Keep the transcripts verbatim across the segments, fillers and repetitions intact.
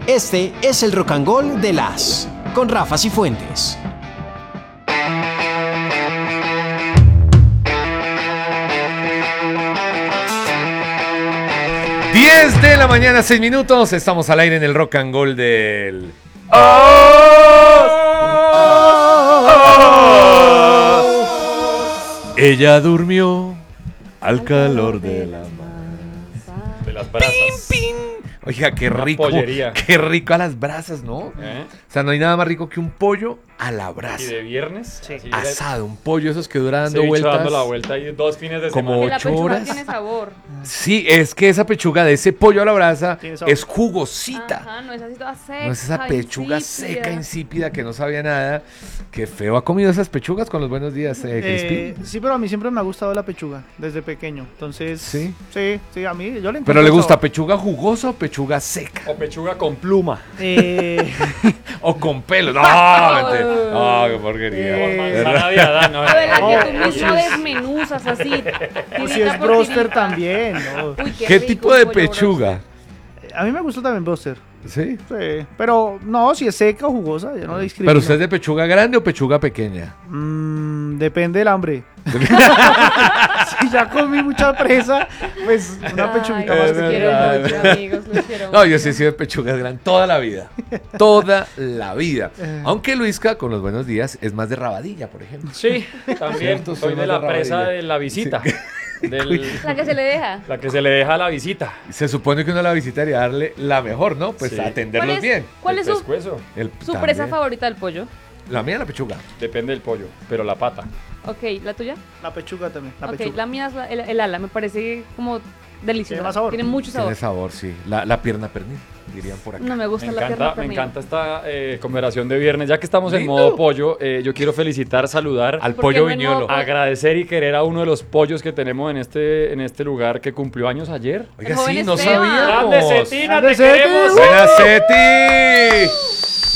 Este es el Rock and Roll de las con Rafa Cifuentes. diez de la mañana, seis minutos. Estamos al aire en el Rock and Roll del... ¡Oh! ¡Oh! ¡Oh! Ella durmió al calor de la masa. De las brasas. ¡Pin, pin! Oiga, qué Una rico. pollería. Qué rico a las brasas, ¿no? ¿Eh? O sea, no hay nada más rico que un pollo a la brasa. Y de viernes. Sí. así Asado, un pollo esos que dura dando ceviche vueltas. dando la vuelta y dos fines de Como semana. Que la ocho pechuga horas. tiene sabor. Sí, es que esa pechuga de ese pollo a la brasa Tiene sabor. es jugosita. Ajá, no es así toda seca. No es esa pechuga insípida. seca, insípida, que no sabía nada. Qué feo. ¿Ha comido esas pechugas con los buenos días, eh, Crispy? Eh, sí, pero a mí siempre me ha gustado la pechuga, desde pequeño. Entonces, ¿Sí? sí, sí, a mí yo le encuentro ¿Pero le el gusta sabor. pechuga jugosa o pechuga seca? O pechuga con pluma. Eh, O con pelo. No, mentira. No, qué porquería. Eh, Manzana de Adán, ¿no? O de la que tú No, mismo sí es- desmenuzas así. o si tirita es por broster tirita. también, ¿no? Uy, ¿Qué rico tipo un de pollo pechuga? A mí me gusta también broster. ¿Sí? Sí, pero no, si es seca o jugosa, yo no le discrimino. ¿Pero usted es de pechuga grande o pechuga pequeña? Mm, depende del hambre. Si ya comí mucha presa, pues una Ay, pechuguita Es más los pequeña. quiero verdad. mucho, amigos, los quiero No, yo mucho. sí he sido de pechugas grandes toda la vida. Toda la vida. Eh. Aunque Luisca, con los buenos días, es más de rabadilla, por ejemplo. Sí, también. Cierto, Soy soy de más la de presa rabadilla. de la visita. Del, La que se le deja. la que se le deja a la visita. Se supone que uno la visitaría darle la mejor, ¿no? Pues Sí. atenderlos ¿Cuál es, bien. ¿cuál El es su, pescuezo. El- su también. presa favorita del pollo? La mía, la pechuga. Depende del pollo, pero la pata. Ok, ¿la tuya? La pechuga también, la ok, pechuga. la mía es la- el, el ala. Me parece como deliciosa. Tiene más sabor. Tiene mucho sabor. Tiene sabor, sí. La, la pierna pernil, dirían por acá. No me gusta Me la pierna encanta, me pernil. encanta esta eh, conversación de viernes. Ya que estamos en Lindo. modo pollo, eh, yo quiero felicitar, saludar, Al ¿Por qué pollo no en viñolo. modo- agradecer y querer a uno de los pollos que tenemos en este, en este lugar que cumplió años ayer. Oiga, El joven sí, no Esteban. ¡Grande sabíamos. Cetina, ¡Grande te queremos! Ceti! ¡Buena Ceti!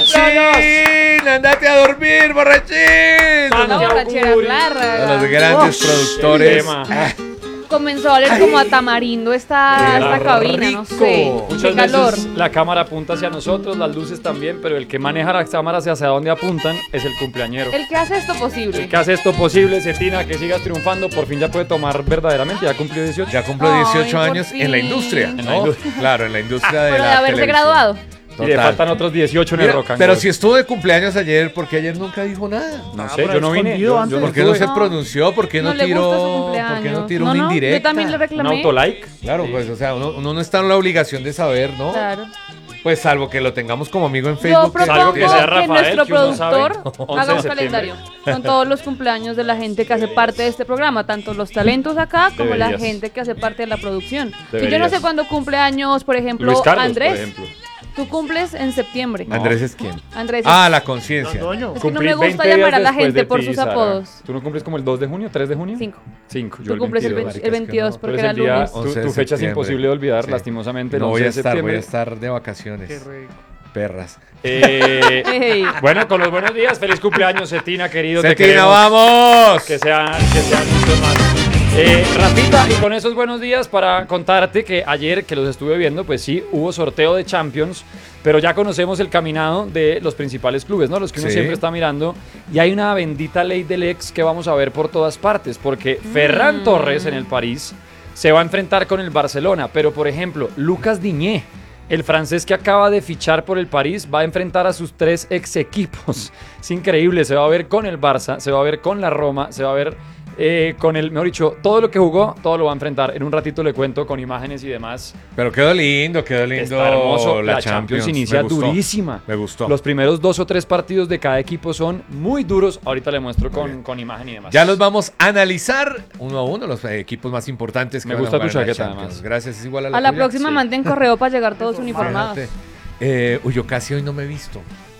¡Borrachín! ¡Andate a dormir, borrachín! Santi La borrachera Auguri. larga. A los grandes Oh, productores. el tema. Ah, Comenzó a oler como a tamarindo esta, Qué esta cabina, no rico. sé. Muchas Qué calor. veces la cámara apunta hacia nosotros, las luces también, pero el que maneja las cámaras hacia dónde apuntan es el cumpleañero. El que hace esto posible. El que hace esto posible, Cetina, que sigas triunfando, por fin ya puede tomar verdaderamente, ya cumplió dieciocho. ya cumplo Ay, dieciocho por años en la fin. industria, En la ¿no? industria. Claro, en la industria de Pero de la haberse televisión. graduado. Y le Total. faltan otros dieciocho en el Mira, Rock and pero Roll. si estuvo de cumpleaños ayer, ¿por qué ayer nunca dijo nada? No Ah, sé, por yo no vine. escondido Yo, antes. yo ¿Por qué no se estuve. pronunció? ¿Por qué no, No le tiró, gusta su ¿por cumpleaños. qué no tiró no, una no, indirecta? yo también le Un reclamé. autolike. Claro, Sí. pues, o sea, uno, uno no está en la obligación de saber, ¿no? Claro. Pues salvo que lo tengamos como amigo en Yo Facebook. que- propongo Salvo que que, sea Rafael, nuestro que uno sabe. productor once haga de un septiembre. calendario con todos los cumpleaños de la gente que hace parte de este programa, tanto los talentos acá como la Deberías. gente que hace parte de la producción. Si yo no Deberías. sé cuándo cumple años, por ejemplo, Luis Carlos, Andrés, por ejemplo. tú cumples en septiembre. ¿Andrés es quién? Andrés, Ah, la conciencia. Doño. es que no Cumplí me gusta veinte llamar a días la después gente de por ti, sus Sara. apodos. ¿Tú no cumples como el dos de junio, tres de junio? Cinco. cinco. Yo Tú el cumples el, veintidós. veinte- marica, el es que veintidós no. Pero porque es era el día, lunes. tu, once de tu fecha es septiembre. imposible de olvidar, Sí. lastimosamente. el No voy once a de estar, voy septiembre. a estar de vacaciones. Qué rico. Perras. Eh, Ey. bueno, con los buenos días, feliz cumpleaños, Cetina, querido. te ¡Cetina, queremos. vamos! Que sean, que sean muchos más. Eh, Rafita, y con esos buenos días para contarte que ayer que los estuve viendo, pues sí, hubo sorteo de Champions, pero ya conocemos el caminado de los principales clubes, ¿no? Los que uno Sí. siempre está mirando. Y hay una bendita ley del ex que vamos a ver por todas partes, porque Ferran Torres en el París se va a enfrentar con el Barcelona, pero por ejemplo, Lucas Digne, el francés que acaba de fichar por el París, va a enfrentar a sus tres ex equipos. Es increíble, se va a ver con el Barça, se va a ver con la Roma, se va a ver eh, con el, mejor dicho, todo lo que jugó, todo lo va a enfrentar. En un ratito le cuento con imágenes y demás. Pero quedó lindo, quedó lindo. Está hermoso, la, la Champions, Champions inicia Me gustó. durísima. Me gustó. Los primeros dos o tres partidos de cada equipo son muy duros. Ahorita le muestro con, con imagen y demás. Ya los vamos a analizar uno a uno, los eh, equipos más importantes que Me van a gusta jugar tu en la chaqueta, Champions. además. Gracias, es igual a la A la tuya. próxima Sí. manden correo para llegar todos uniformados. Fíjate. Eh, uy, yo casi hoy no me he visto.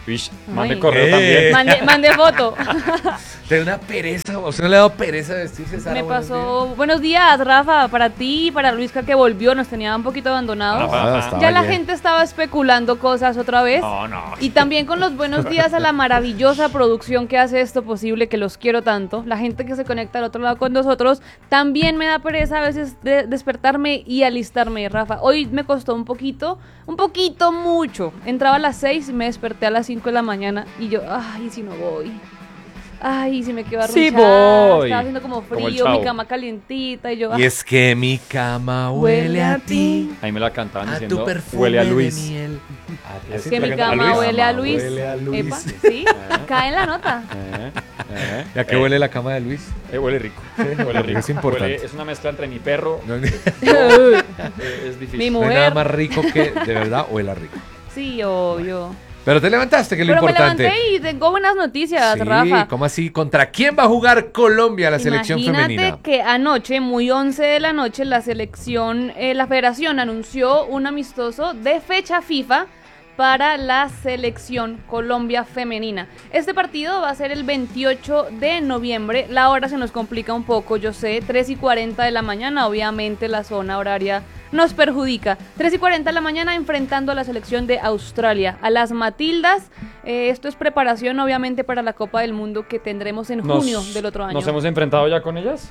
Uish, mande Ay. correo Eh. también. Mande, mande foto. Te da una pereza, ¿o sea, no le ha dado pereza vestirse, Sara? Me Buenos pasó. Buenos días, Rafa, para ti y para Luisca que volvió, nos tenía un poquito abandonados. días. Ah, estaba Ya la bien. gente estaba especulando cosas otra vez. No, no. Y también con los buenos días a la maravillosa producción que hace esto posible, que los quiero tanto. La gente que se conecta al otro lado con nosotros. También me da pereza a veces de despertarme y alistarme, Rafa. Hoy me costó un poquito, un poquito mucho. Entraba a las seis y me desperté a las cinco de la mañana. Y yo, ay, si no voy. Ay, si me quedo Sí arruchada. voy. Estaba haciendo como Como el frío, mi Chavo. cama calientita. Y yo, Y ah, es que mi cama huele a ti, Ahí me la cantaban a diciendo, tu perfume huele a de Luis. miel. Así que la mi cantaba cama huele a Luis. Huele a Luis. Epa, sí, cae en la nota. Eh, eh. ¿Y a qué Eh, huele la cama de Luis? eh, huele rico. Huele rico. Es importante. Huele- es una mezcla entre mi perro. No, no eh, es difícil. Mi hay nada mujer. más rico que de verdad huela rico. Sí, obvio. Pero te levantaste, que es lo Pero importante. me levanté y tengo buenas noticias, Sí, Rafa. ¿cómo así? ¿Contra quién va a jugar Colombia, la selección Imagínate femenina? que anoche, muy once de la noche, la selección, eh, la federación anunció un amistoso de fecha FIFA para la selección Colombia femenina. Este partido va a ser el veintiocho de noviembre. La hora se nos complica un poco, yo sé, tres y cuarenta de la mañana. Obviamente la zona horaria nos perjudica. tres y cuarenta de la mañana enfrentando a la selección de Australia, a las Matildas. Eh, esto es preparación obviamente para la Copa del Mundo que tendremos en Nos- junio del otro año. ¿Nos hemos enfrentado ya con ellas?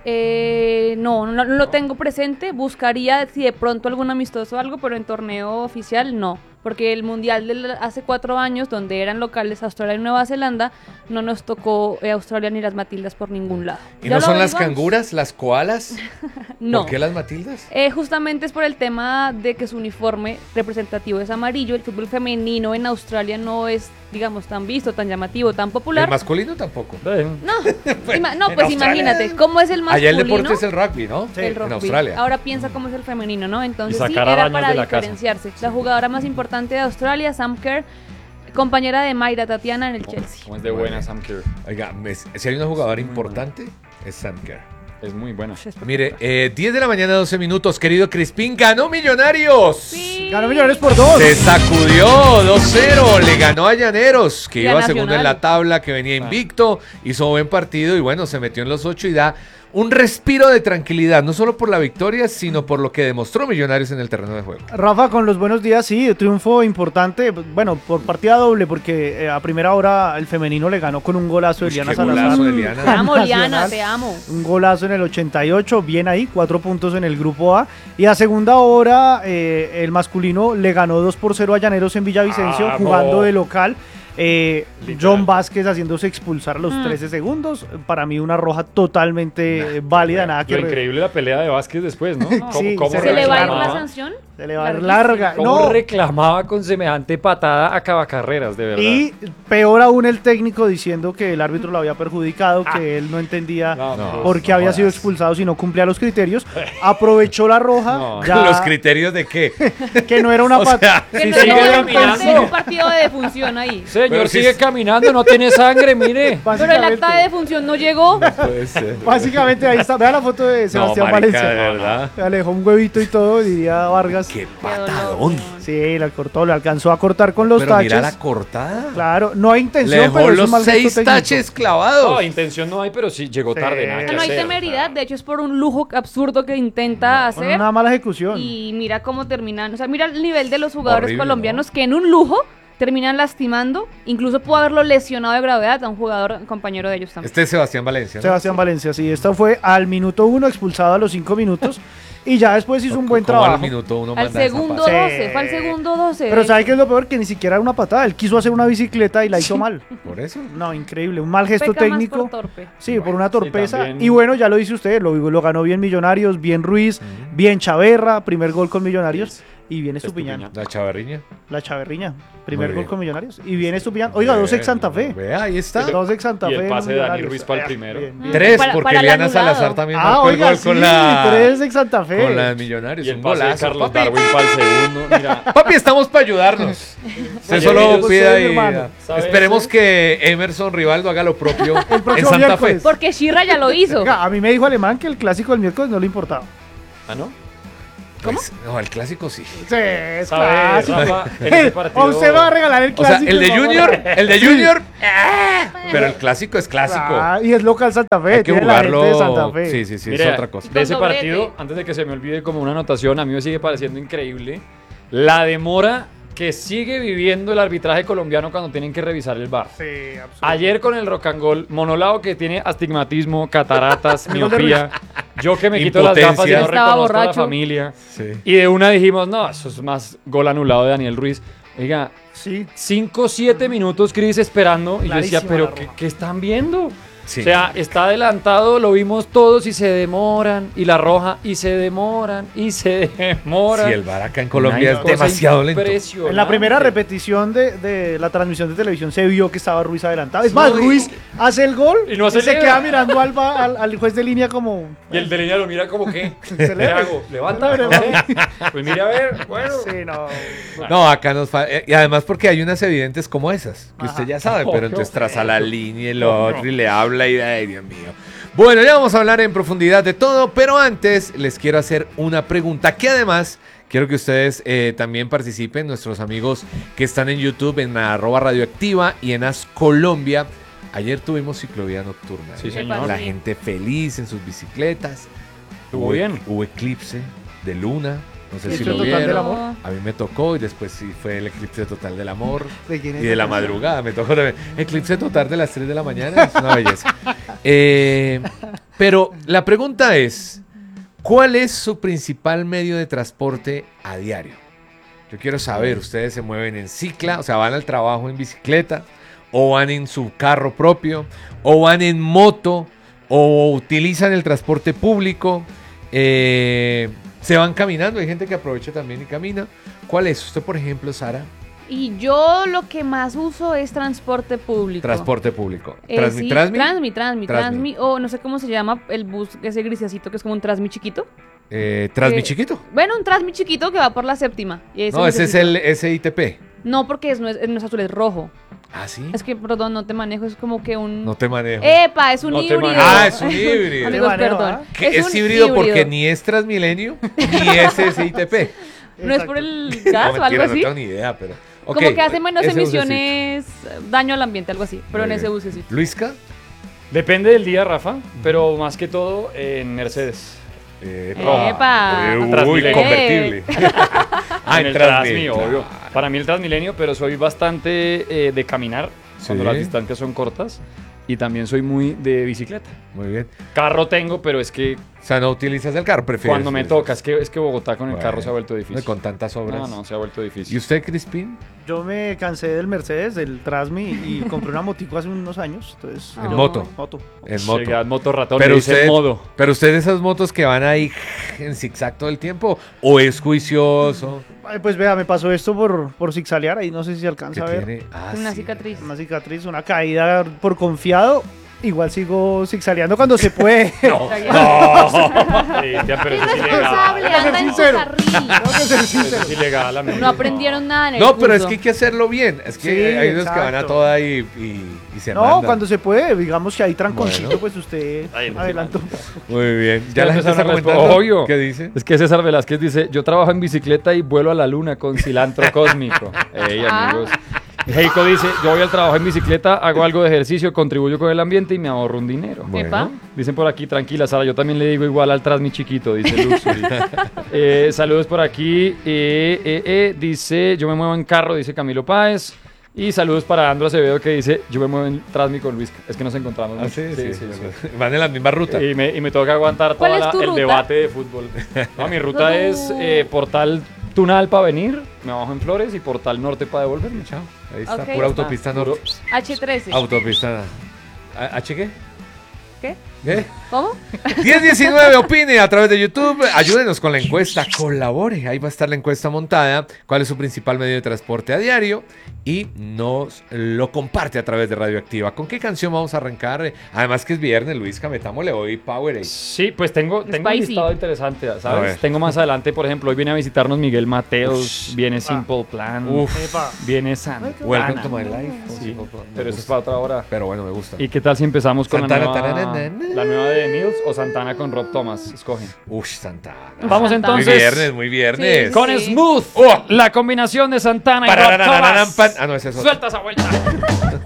Eh, no, no, no lo tengo presente. Buscaría si de pronto algún amistoso o algo, pero en torneo oficial no. Porque el mundial de hace cuatro años, donde eran locales Australia y Nueva Zelanda, no nos tocó eh, Australia ni las Matildas por ningún lado. ¿Y Ya no lo son las averiguamos. canguras, las koalas? No. ¿Por qué las Matildas? Eh, justamente es por el tema de que su uniforme representativo es amarillo. El fútbol femenino en Australia no es, digamos, tan visto, tan llamativo, tan El popular. masculino tampoco. Ven. No, ima- no en pues Australia- imagínate, ¿cómo es el masculino? Allá el deporte es el rugby, ¿no? Sí, El en rugby. Australia. Ahora piensa cómo es el femenino, ¿no? Entonces Y sí, sacar era arañas para de la casa. diferenciarse. La jugadora más importante de Australia, Sam Kerr, compañera de Mayra Tatiana en el Chelsea. Como es de Muy buena bien. Sam Kerr. Oiga, me- si hay una jugadora importante, es Sam Kerr. Es muy buena. Mire, eh, diez de la mañana, doce minutos, querido Crispín, ganó Millonarios. Sí. Ganó Millonarios por dos. Se sacudió dos cero, le ganó a Llaneros, que Y a iba segundo en Nacional. la tabla, que venía invicto, hizo buen partido y bueno, se metió en los ocho y da un respiro de tranquilidad, no solo por la victoria, sino por lo que demostró Millonarios en el terreno de juego. Rafa, con los buenos días, sí, triunfo importante, bueno, por partida doble, porque eh, a primera hora el femenino le ganó con un golazo de Uy, Eliana qué Salazar. golazo de Te Eliana. amo, Liana, Nacional. te amo. Un golazo en el ochenta y ocho, bien ahí, cuatro puntos en el grupo A. Y a segunda hora, eh, el masculino le ganó dos por cero a Llaneros en Villavicencio, ¡Vamos! jugando de local. Eh, Literal. John Vázquez haciéndose expulsar a los Mm. trece segundos. Para mí, una roja totalmente eh, válida, nada que Lo re- increíble la pelea de Vázquez después, ¿no? ¿Cómo, Sí, cómo se ¿Se le va a ir reclamaba? la sanción? Se le va a dar Larguísimo. larga. ¿Cómo No, reclamaba con semejante patada a Cavacarreras, de verdad? y peor aún el técnico diciendo que el árbitro lo había perjudicado, que él no entendía No, No. por qué había jodas. sido expulsado si no cumplía los criterios. Aprovechó la roja, No. ya ¿Los criterios de qué? que no era una O patada. sea, Que Sí, no sigue era un caminando. parte de un partido de defunción ahí. Señor, Pero si sigue es- caminando, no tiene sangre, mire. Pero el acta de defunción no llegó. Puede ser. Básicamente ahí está. Vea la foto de Sebastián no, marica, Valencia. de verdad. Le dejó un huevito y todo, diría Vargas. Qué dolor, patadón. weón. Sí, la cortó, le alcanzó a cortar con los Pero taches. mira la cortada. Claro, no hay Le intención, dejó pero es un los mal gesto seis técnico. taches clavados. No, intención no hay, pero sí llegó Sí. tarde. Nada que No hay hacer. temeridad, de hecho es por un lujo absurdo que intenta Con hacer. una mala ejecución. Y mira cómo terminan, o sea, mira el nivel de los jugadores Horrible, colombianos ¿no? que en un lujo terminan lastimando, incluso pudo haberlo lesionado de gravedad a un jugador compañero de ellos también. Este es Sebastián Valencia, ¿no? Sebastián Valencia, sí. Esto fue al minuto uno, expulsado a los cinco minutos. Y ya después hizo un buen Como trabajo. al minuto uno Al manda esa segundo pata. doce, fue al segundo doce. Pero de ¿sabe hecho. qué es lo peor? Que ni siquiera era una patada. Él quiso hacer una bicicleta y la hizo mal. Por eso. No, increíble. Un mal gesto Peca más técnico. por torpe. Sí, por una torpeza. también. Y bueno, ya lo dice usted, lo, lo ganó bien Millonarios, bien Ruiz, bien Chaverra, primer gol con Millonarios. Y bien Estupiñán, Estupiñán. La chavarriña. la Chaverriña, primer Muy gol bien. con Millonarios. Y bien Estupiñán. Oiga, dos ex Santa Fe. Vea, ahí está. Dos ex Santa Y Fe. el pase de Dani Millonarios. Ruiz para el Ah, primero. bien, bien. Tres, Para- porque para el Eliana anulado. Salazar también Ah, marcó el oiga, gol sí, con la... tres ex Santa Fe. Con la de Millonarios. Y el un pase de golazo. Carlos Papi, Darwin para el segundo. Mira, papi, estamos para ayudarnos. Usted Oye, solo ellos, pida ustedes, y... hermano. ¿Sabe Esperemos ese? que Emerson Rivaldo haga lo propio en próximo Santa miércoles. Fe. Porque Shira ya lo hizo. Oiga, a mí me dijo Alemán que el clásico del miércoles no le importaba. ¿ah, no? Pues, no, el clásico sí. Sí, es ¿Sabes, clásico. Rafa? En ese partido... O usted va a regalar el O sea, clásico. el de por favor. Junior, el de Junior, ¡ah! Pero el clásico es clásico. Ah, y es local Santa Fe. Hay que tiene la gente de Santa jugarlo. Fe. Sí, sí, sí, Mire, es otra cosa. de ese Con doblete. partido, antes de que se me olvide como una anotación, a mí me sigue pareciendo increíble la demora que sigue viviendo el arbitraje colombiano cuando tienen que revisar el V A R. Sí, absolutamente. Ayer con el Rocangol, Monolao que tiene astigmatismo, cataratas, El gol de miopía, yo que me quito las Impotencia. gafas y no Estaba reconozco a la borracho. familia. Sí. Y de una dijimos, no, eso es más gol anulado de Daniel Ruiz. Oiga, Sí. cinco siete minutos Cris esperando y yo decía, Clarísima pero la ¿qué, roja. qué están viendo? Sí. O sea, está adelantado, lo vimos todos y se demoran, y la roja, y se demoran, y se demoran. Sí, el V A R acá en Colombia Una es cosa demasiado lento. impresionante. En la primera repetición de, de la transmisión de televisión se vio que estaba Ruiz adelantado. Es más, No, y- Ruiz hace el gol y no se acelera. queda mirando al, va- al, al juez de línea como... Y el de línea lo mira como que, ¿qué Celebra. hago? ¿Levanta? Celebra. No sé. Pues mire a ver, bueno. Sí, no. No, acá nos falta. Y además porque hay unas evidentes como esas, que Ajá. usted ya sabe, Obvio. pero entonces traza la línea y el Obvio. otro y le habla y ay, Dios mío. Bueno, ya vamos a hablar en profundidad de todo, pero antes les quiero hacer una pregunta que además quiero que ustedes eh, también participen, nuestros amigos que están en YouTube, en arroba radioactiva y en As Colombia. Ayer tuvimos ciclovía nocturna. Sí, ¿eh? señor. La gente feliz en sus bicicletas. Estuvo Hubo- bien. Hubo eclipse de luna. No sé si Eclipse lo total del vieron. amor. A mí me tocó y después sí fue el eclipse total del amor. ¿De quién es Y de la esa canción? madrugada, me tocó también. Eclipse total de las tres de la mañana, es una belleza. Eh, pero la pregunta es, ¿cuál es su principal medio de transporte a diario? Yo quiero saber, ¿ustedes se mueven en cicla? O sea, ¿van al trabajo en bicicleta? ¿O van en su carro propio? ¿O van en moto? ¿O utilizan el transporte público? Eh, ¿Se van caminando? Hay gente que aprovecha también y camina. ¿Cuál es? Usted, por ejemplo, Sara, Y yo lo que más uso es transporte público. transporte público. Eh, Transmi, sí, Transmi, Transmi, Transmi, Transmi. Transmi, o no sé cómo se llama el bus, ese grisecito que es como un Transmi chiquito. eh, Transmi Eh, chiquito. Bueno, un Transmi chiquito que va por la séptima. Y ese No, ese es necesito- el S I T P. No, porque es, no, es, no es azul, es rojo. Ah, sí. Es que, perdón, no te manejo, es como que un... No te manejo. ¡Epa! Es un No te híbrido. manejo. Ah, es un híbrido. Amigos, Te manejo, perdón. ¿ah? Que es, un híbrido, porque ni es Transmilenio ni es S I T P. ¿No es por el gas No, o algo mentira, así? no tengo ni idea, pero. Ok, Como que hace menos ese bucecito. emisiones, daño al ambiente, algo así. Pero Muy en ese bien. bucecito. Luisca. Depende del día, Rafa, pero más que todo en Mercedes. Epa. Epa. Eh, Uy, Transmilenio. convertible. ah, en el Transmi, obvio. Para mí el Transmilenio, pero soy bastante eh, de caminar cuando Sí. las distancias son cortas. Y también soy muy de bicicleta. Muy bien. Carro tengo, pero es que O sea, no utilizas el carro, prefieres. cuando me toca, es que, es que Bogotá con el Bueno, carro se ha vuelto difícil. Con tantas obras. No, no, se ha vuelto ¿Y difícil. usted, Crispín? Yo me cansé del Mercedes, del Transmi, y compré una motico hace unos años. Entonces, Ah. En moto. moto. En moto. Llega moto ratón, Pero le dice usted, modo. pero usted de esas motos que van ahí en zigzag todo el tiempo, o es juicioso. Ay, pues vea, me pasó esto por, por zigzalear, ahí no sé si se alcanza ¿Qué a ver. tiene? Ah, Una sí. cicatriz. Una cicatriz, una caída por confiado. Igual sigo zigzaleando cuando se puede. No, no. Cristian, pero eso es Irresponsable, ilegal. anda en su sincero. carril. Tengo que ser Eso sincero. es ilegal, amigo. No aprendieron nada en el No, pero es curso. que hay que hacerlo bien. Es que Sí, hay unos que van a exacto. toda y, y, y se No, mandan. cuando se puede, digamos que hay tranconcito, Bueno. pues usted Ay, no, adelantó. Muy bien. Ya Ya la gente está empezaron a comentando. responder. Obvio. ¿Qué dice? Es que César Velázquez dice, yo trabajo en bicicleta y vuelo a la luna con cilantro cósmico. Ey, Ah. amigos. Heiko dice, yo voy al trabajo en bicicleta, hago algo de ejercicio, contribuyo con el ambiente y me ahorro un dinero. Epa. Dicen por aquí, tranquila Sara, yo también le digo igual al Transmi chiquito, dice Luxury. Eh, saludos por aquí, eh, eh, eh, dice, yo me muevo en carro, dice Camilo Páez. Y saludos para Andro Acevedo que dice, yo me muevo en Transmi con Luis. Es que nos encontramos Ah, mucho. sí, sí, sí. Van en la misma ruta. Y me, y me toca aguantar ¿Cuál todo es tu el ruta? debate de fútbol. No, mi ruta No. es eh, Portal Tunal para venir, me bajo en Flores y Portal Norte para devolverme. Chao. Ahí está, Ok. pura autopista Puro- norte. H trece. Autopista. ¿A- ¿H qué? ¿Qué? ¿Qué? ¿Cómo? diez diecinueve, opine a través de YouTube. Ayúdenos con la encuesta, colabore. Ahí va a estar la encuesta montada. ¿Cuál es su principal medio de transporte a diario? Y nos lo comparte a través de Radioactiva. ¿Con qué canción vamos a arrancar? Además que es viernes, Luis, metámosle hoy Powerade. Sí, pues tengo, tengo un Spicy. listado interesante, A ver. ¿sabes? Tengo más adelante, por ejemplo, hoy viene a visitarnos Miguel Mateos, Ush. viene Simple Plan, Uf. Epa. viene Santana. Welcome to my life. Sí, Me pero eso es gusta. para otra hora. Pero bueno, me gusta. ¿Y qué tal si empezamos con Santana, la nueva... tararana, La nueva de Mills o Santana con Rob Thomas. Escogen. Uy, Santana. Vamos Santana. Muy entonces viernes, muy viernes. Sí, con sí. Smooth. Oh. La combinación de Santana y Rob Parararararam, Thomas. pan- Ah, no, ese es otro. Suelta esa vuelta.